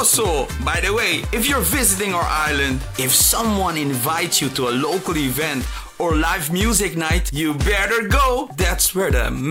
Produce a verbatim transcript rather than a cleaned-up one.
Also, by the way, if you're visiting our island, if someone invites you to a local event or live music night, you better go. That's where the